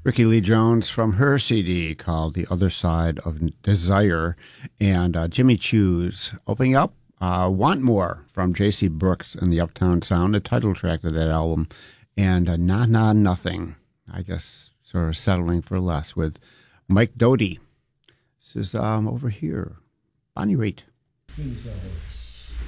Ricky Lee Jones from her CD called The Other Side of Desire, and Jimmy Choo's opening up Want More from J.C. Brooks and the Uptown Sound, the title track of that album, and Nah Nah Nothing, I guess sort of settling for less with Mike Doughty. This is over here, Bonnie Raitt.